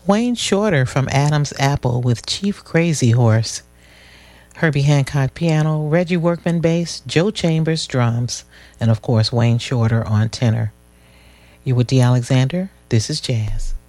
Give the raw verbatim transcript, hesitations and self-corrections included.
Wayne Shorter from Adam's Apple with Chief Crazy Horse. Herbie Hancock piano, Reggie Workman bass, Joe Chambers drums, and of course Wayne Shorter on tenor. You with Dee Alexander? This is Jazz.